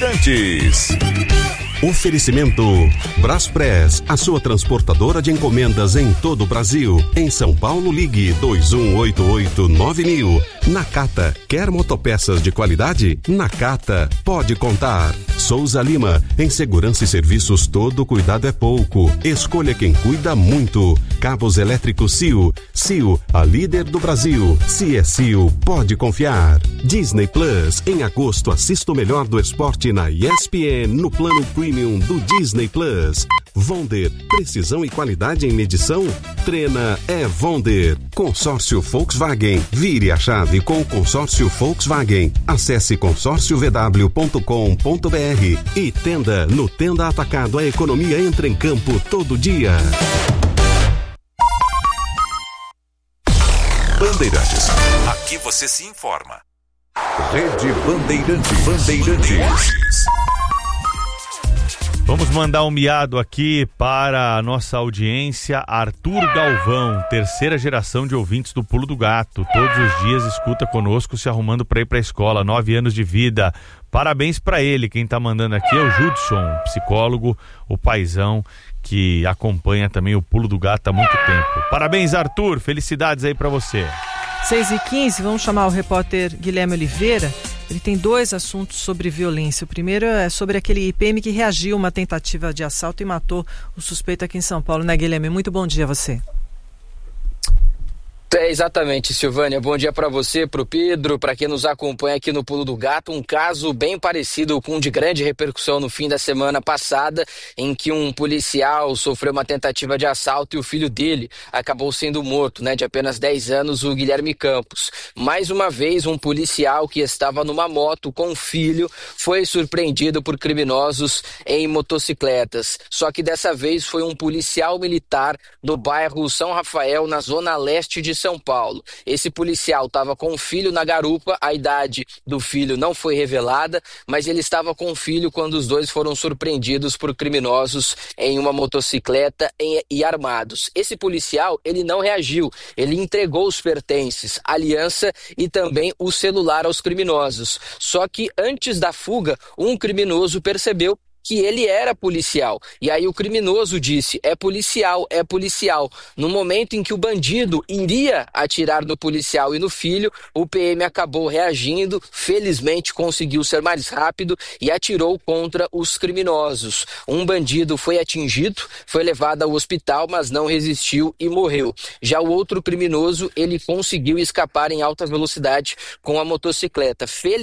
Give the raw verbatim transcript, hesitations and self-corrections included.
Bandeirantes. Oferecimento Braspress, a sua transportadora de encomendas em todo o Brasil. Em São Paulo, ligue dois um oito oito nove mil. Nakata, quer motopeças de qualidade? Nakata, pode contar. Souza Lima, em segurança e serviços todo cuidado é pouco. Escolha quem cuida muito. Cabos elétricos C I O. C I O, a líder do Brasil. Se é C I O, pode confiar. Disney Plus, em agosto assista o melhor do esporte na E S P N no plano Premium do Disney Plus. Vonder, precisão e qualidade em medição? Treina é Vonder. Consórcio Volkswagen, vire a chave com o consórcio Volkswagen. Acesse consórcio v w ponto com ponto b r e Tenda. No Tenda Atacado, a economia entra em campo todo dia. Bandeirantes, aqui você se informa. Rede Bandeirantes. Bandeirantes. Vamos mandar um miado aqui para a nossa audiência. Arthur Galvão, terceira geração de ouvintes do Pulo do Gato. Todos os dias escuta conosco, se arrumando para ir para a escola. Nove anos de vida. Parabéns para ele. Quem está mandando aqui é o Judson, psicólogo, o paizão, que acompanha também o Pulo do Gato há muito tempo. Parabéns, Arthur. Felicidades aí para você. seis e quinze, vamos chamar o repórter Guilherme Oliveira. Ele tem dois assuntos sobre violência. O primeiro é sobre aquele I P M que reagiu a uma tentativa de assalto e matou o suspeito aqui em São Paulo, né, Guilherme? Muito bom dia a você. É, exatamente, Silvânia. Bom dia para você, para o Pedro, para quem nos acompanha aqui no Pulo do Gato. Um caso bem parecido com um de grande repercussão no fim da semana passada, em que um policial sofreu uma tentativa de assalto e o filho dele acabou sendo morto, né, de apenas dez anos, o Guilherme Campos. Mais uma vez, um policial que estava numa moto com o filho foi surpreendido por criminosos em motocicletas. Só que dessa vez foi um policial militar do bairro São Rafael, na zona leste de São Paulo. Esse policial estava com o filho na garupa, a idade do filho não foi revelada, mas ele estava com o filho quando os dois foram surpreendidos por criminosos em uma motocicleta e, e armados. Esse policial, ele não reagiu, ele entregou os pertences, a aliança e também o celular aos criminosos. Só que antes da fuga, um criminoso percebeu que ele era policial. E aí o criminoso disse, é policial, é policial. No momento em que o bandido iria atirar no policial e no filho, o P M acabou reagindo, felizmente conseguiu ser mais rápido e atirou contra os criminosos. Um bandido foi atingido, foi levado ao hospital, mas não resistiu e morreu. Já o outro criminoso, ele conseguiu escapar em alta velocidade com a motocicleta. Felizmente,